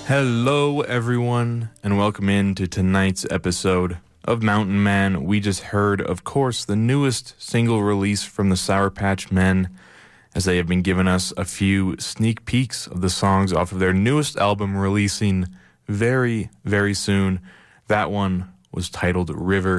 Hello, everyone, and welcome in to tonight's episode of Mountain Man. We just heard, of course, the newest single release from the Sour Patch Men, as they have been giving us a few sneak peeks of the songs off of their newest album releasing very, very soon. That one was titled River